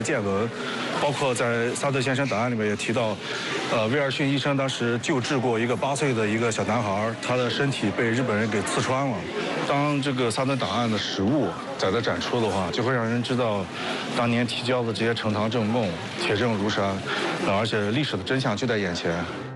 见闻，包括在萨德先生档案里面也提到，威尔逊医生当时救治过一个8岁的一个小男孩，他的身体被日本人给刺穿了。当这个萨德档案的实物在这展出的话，就会让人知道，当年提交的这些呈堂证供铁证如山，而且历史的真相就在眼前。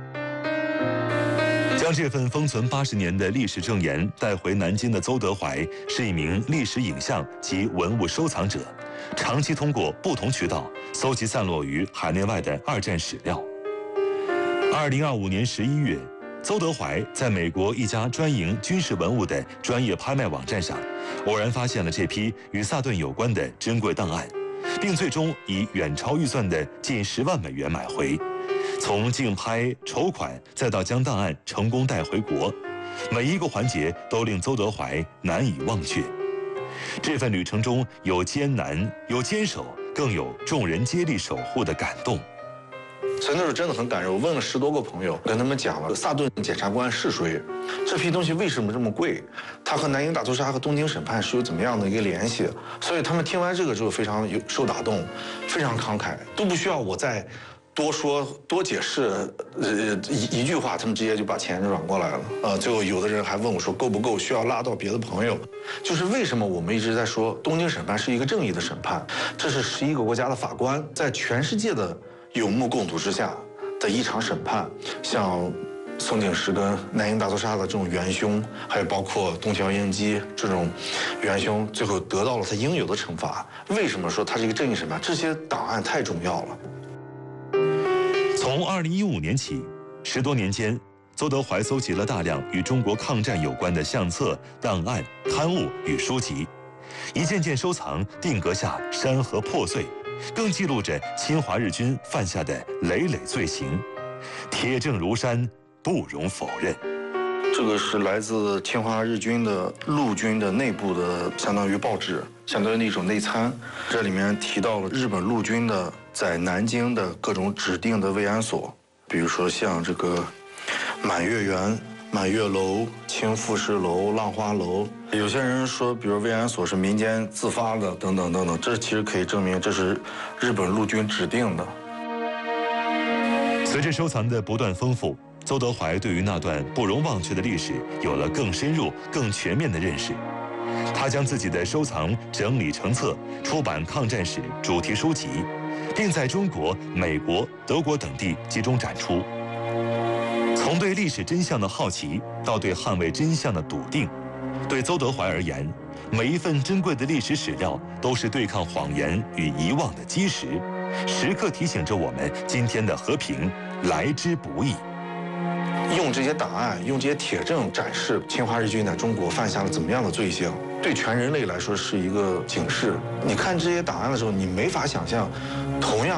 将这份封存80年的历史证言带回南京的邹德怀是一名历史影像及文物收藏者，长期通过不同渠道搜集散落于海内外的二战史料。2025年11月，邹德怀在美国一家专营军事文物的专业拍卖网站上，偶然发现了这批与萨顿有关的珍贵档案，并最终以远超预算的近10万美元买回。从竞拍、筹款，再到将档案成功带回国，每一个环节都令邹德怀难以忘却。这份旅程中有艰难，有坚守，更有众人接力守护的感动。 所以那时候真的很感人，我问了10多个朋友，跟他们讲了萨顿检察官是谁，这批东西为什么这么贵，它和南京大屠杀和东京审判是有怎么样的一个联系。所以他们听完这个之后非常受打动，非常慷慨，都不需要我再多说多解释，一句话，他们直接就把钱转过来了。最后有的人还问我说够不够，需要拉到别的朋友。就是为什么我们一直在说东京审判是一个正义的审判，这是11个国家的法官在全世界的有目共睹之下的一场审判。像松井石根南京大屠杀的这种元凶，还有包括东条英机这种元凶，最后得到了他应有的惩罚。为什么说它是一个正义审判？这些档案太重要了。 从2015年起，10多年间，邹德怀搜集了大量与中国抗战有关的相册、档案、刊物与书籍，一件件收藏定格下山河破碎，更记录着侵华日军犯下的累累罪行，铁证如山，不容否认。 这个是来自侵华日军的陆军的内部的相当于报纸，相当于一种内参。这里面提到了日本陆军的在南京的各种指定的慰安所，比如说像这个满月园、满月楼、清富士楼、浪花楼。有些人说，比如慰安所是民间自发的，等等等等，这其实可以证明这是日本陆军指定的。 随着收藏的不断丰富，邹德怀对于那段不容忘却的历史有了更深入、更全面的认识。他将自己的收藏整理成册，出版抗战史主题书籍，并在中国、美国、德国等地集中展出。从对历史真相的好奇，到对捍卫真相的笃定，对邹德怀而言，每一份珍贵的历史史料都是对抗谎言与遗忘的基石，时刻提醒着我们今天的和平来之不易。 用这些档案，用这些铁证展示侵华日军在中国犯下了怎么样的罪行，对全人类来说是一个警示。你看这些档案的时候，你没法想象，同样